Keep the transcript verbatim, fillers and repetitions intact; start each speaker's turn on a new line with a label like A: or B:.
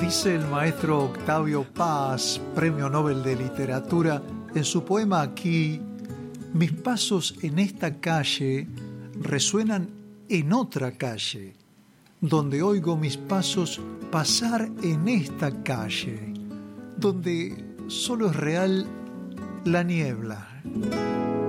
A: Dice el maestro Octavio Paz, Premio Nobel de Literatura, en su poema Aquí: mis pasos en esta calle resuenan en otra calle, donde oigo mis pasos pasar en esta calle, donde solo es real la niebla.